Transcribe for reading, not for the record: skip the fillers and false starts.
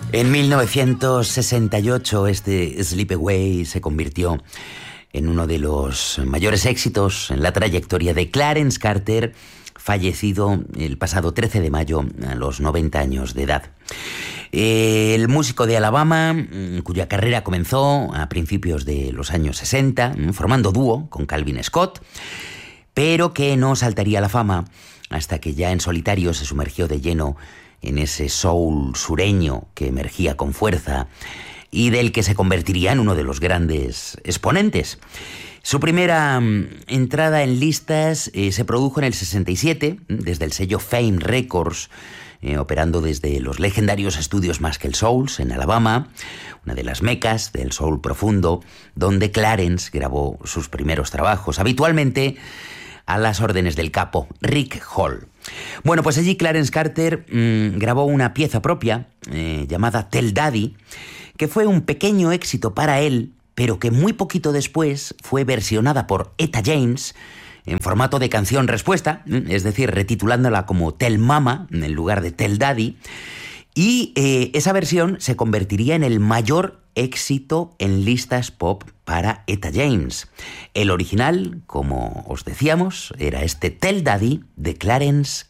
En 1968 este Sleep Away se convirtió en uno de los mayores éxitos en la trayectoria de Clarence Carter, fallecido el pasado 13 de mayo a los 90 años de edad. El músico de Alabama, cuya carrera comenzó a principios de los años 60, formando dúo con Calvin Scott, pero que no saltaría a la fama hasta que ya en solitario se sumergió de lleno en ese soul sureño que emergía con fuerza y del que se convertiría en uno de los grandes exponentes. Su primera entrada en listas se produjo en el 67, desde el sello Fame Records, operando desde los legendarios estudios Muscle Souls en Alabama, una de las mecas del soul profundo, donde Clarence grabó sus primeros trabajos, habitualmente a las órdenes del capo Rick Hall. Bueno, pues allí Clarence Carter grabó una pieza propia llamada Tell Daddy, que fue un pequeño éxito para él, pero que muy poquito después fue versionada por Etta James en formato de canción-respuesta, es decir, retitulándola como Tell Mama en lugar de Tell Daddy, y esa versión se convertiría en el mayor éxito en listas pop para Etta James. El original, como os decíamos, era este Tell Daddy de Clarence